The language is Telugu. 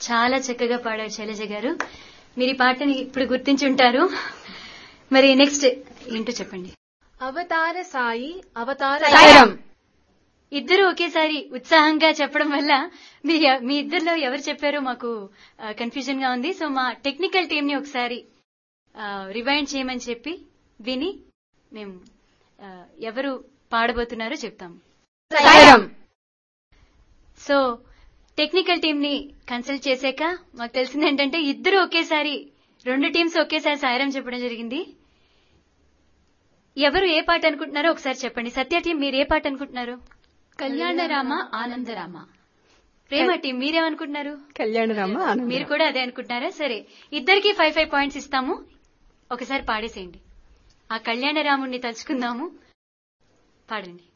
చాలా చక్కగా పాడారు శైలజ గారు. మీరు ఈ పాటని ఇప్పుడు గుర్తించుంటారు. మరి నెక్స్ట్ ఏంటో చెప్పండి. అవతార సాయి అవతార సాయిరాం. ఇద్దరు ఒకేసారి ఉత్సాహంగా చెప్పడం వల్ల మీ ఇద్దరిలో ఎవరు చెప్పారో మాకు కన్ఫ్యూజన్ గా ఉంది. సో మా టెక్నికల్ టీం ని ఒకసారి రివైండ్ చేయమని చెప్పి విని మేము ఎవరు పాడబోతున్నారో చెప్తాము. సాయిరాం. సో టెక్నికల్ టీం ని కన్సల్ట్ చేశాక మాకు తెలిసింది ఏంటంటే ఇద్దరు ఒకేసారి, రెండు టీమ్స్ ఒకేసారి సాయిరాం చెప్పడం జరిగింది. ఎవరు ఏ పాట అనుకుంటున్నారో ఒకసారి చెప్పండి. సత్య టీం మీరు ఏ పాట అనుకుంటున్నారు? కళ్యాణరామ ఆనందరామ. ప్రేమ టీం మీరేమనుకుంటున్నారు? కళ్యాణరామ. మీరు కూడా అదే అనుకుంటున్నారా? సరే, ఇద్దరికి 5 పాయింట్స్ ఇస్తాము. ఒకసారి పాడేసేయండి. ఆ కళ్యాణరాముణ్ణి తలుచుకుందాము. పాడండి.